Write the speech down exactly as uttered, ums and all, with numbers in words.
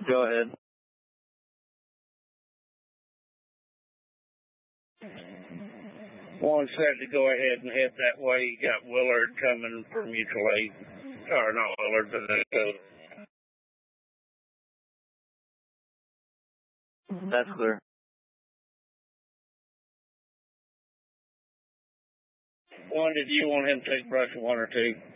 Go ahead. One said to go ahead and head that way. You got Willard coming for mutual aid. Or not Willard, but uh, That's clear. One, did you want him to take brush one or two?